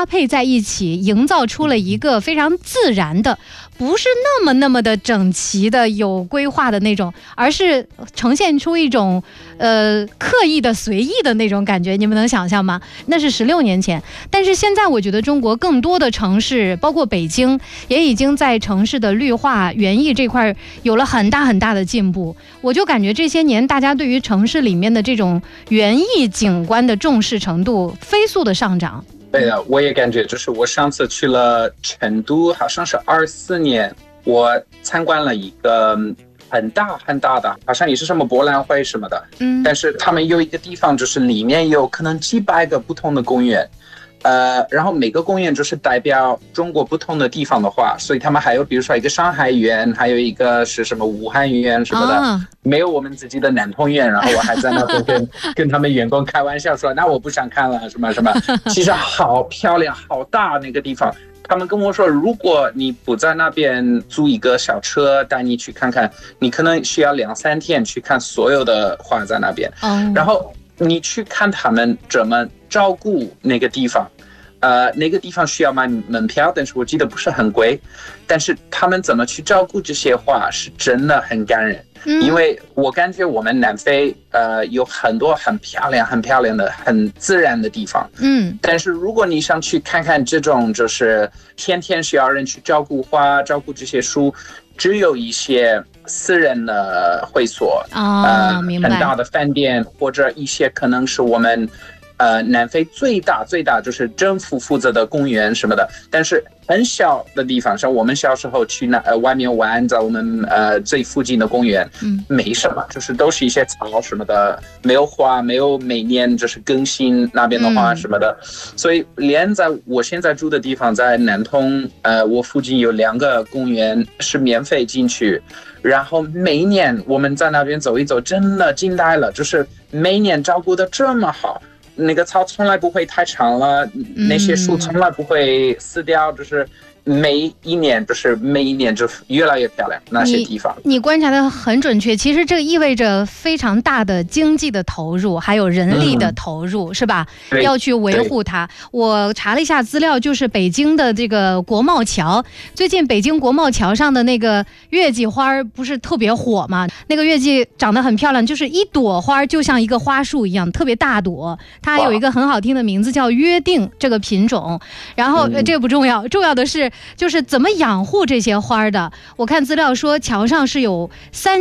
配在一起，营造出了一个非常自然的，不是那么的整齐的有规划的那种，而是呈现出一种刻意的随意的那种感觉，你们能想象吗？那是16年前。但是现在我觉得中国更多的城市，包括北京，也已经在城市的绿化园艺这块有了很大的进步。我就感觉这些年大家对于城市里面的这种园艺景观的重视程度飞速的上涨。 对的，我也感觉，就是我上次去了成都，好像是24年，我参观了一个很大的，好像也是什么博览会什么的，但是他们有一个地方，就是里面有可能几百个不同的公园，然后每个公园就是代表中国不同的地方的话，所以他们还有比如说一个上海园，还有一个是什么武汉园什么的，没有我们自己的南通园，然后我还在那边跟他们员工开玩笑说，那我不想看了什么什么，其实好漂亮好大那个地方。他们跟我说，如果你不在那边租一个小车带你去看看，你可能需要2-3天去看所有的花在那边，然后你去看他们怎么照顾那个地方，那个地方需要买门票，但是我记得不是很贵，但是他们怎么去照顾这些花是真的很感人。因为我感觉我们南非有很多很漂亮的很自然的地方，但是如果你想去看看这种就是天天需要人去照顾花照顾这些树，只有一些私人的会所，很大的饭店，或者一些可能是我们南非最大就是政府负责的公园什么的，但是很小的地方，像我们小时候去外面玩，在我们最附近的公园，没什么，就是都是一些草什么的，没有花，没有每年就是更新那边的花什么的，所以连在我现在住的地方，在南通，我附近有2个公园是免费进去，然后每一年我们在那边走一走，真的惊呆了，就是每年照顾得这么好。那个草从来不会太长了，那些树从来不会死掉，就是每一年就越来越漂亮那些地方。 你观察的很准确，其实这意味着非常大的经济的投入，还有人力的投入，是吧？要去维护它。我查了一下资料，就是北京的这个国贸桥，最近北京国贸桥上的那个月季花不是特别火吗？那个月季长得很漂亮，就是一朵花就像一个花束一样，特别大朵。它还有一个很好听的名字叫约定这个品种。然后这个不重要，重要的是就是怎么养护这些花的。我看资料说桥上是有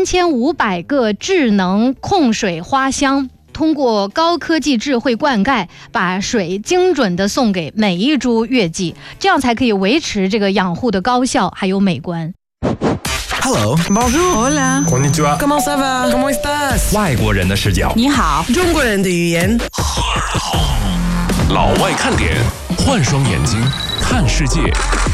3500个智能控水花箱，通过高科技智慧灌溉，把水精准的送给每一株月季，这样才可以维持这个养护的高效还有美观。 Hello, Bonjour, Hola, Konnichiwa, Comment ça va? Comment estás? 外国人的视角， 你好，中国人的语言。 老外看点，换双眼睛看世界。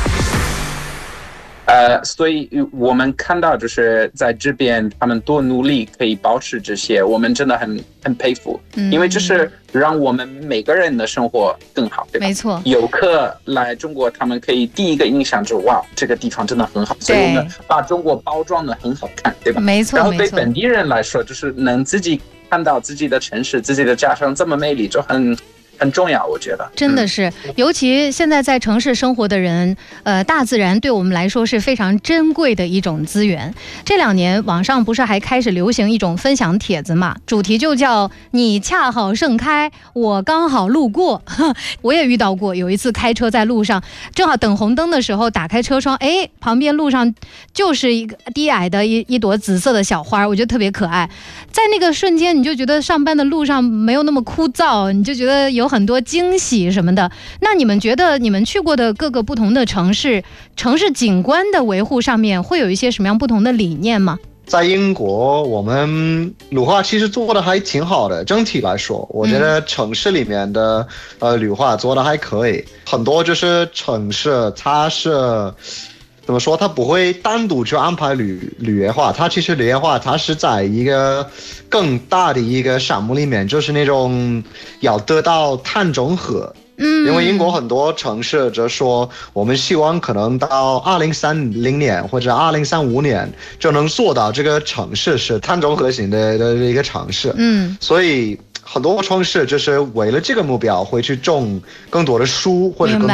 所以我们看到就是在这边他们多努力可以保持这些，我们真的很佩服，因为这是让我们每个人的生活更好，对吧？ 没错， 游客来中国，他们可以第一个印象就是哇，这个地方真的很好，所以我们把中国包装的很好看，对吧？ 没错。 然后对本地人来说，就是能自己看到自己的城市、自己的家乡这么美丽，就很重要，我觉得真的是，尤其现在在城市生活的人，大自然对我们来说是非常珍贵的一种资源。这2年网上不是还开始流行一种分享帖子嘛，主题就叫你恰好盛开，我刚好路过。我也遇到过，有一次开车在路上，正好等红灯的时候，打开车窗，旁边路上就是一个低矮的一朵紫色的小花，我觉得特别可爱。在那个瞬间，你就觉得上班的路上没有那么枯燥，你就觉得有很多惊喜什么的。那你们觉得你们去过的各个不同的城市景观的维护上面会有一些什么样不同的理念吗？ 在英国，我们绿化其实做的还挺好的，整体来说，我觉得城市里面的绿化做的还可以。很多就是城市它是怎么说，它不会单独去安排绿野化，它其实绿野化它是在一个更大的一个项目里面，就是那种要得到碳中和。因为英国很多城市就说我们希望可能到2030年或者2035年就能做到这个城市是碳中和型的一个城市。所以很多城市就是为了这个目标会去种更多的树或者更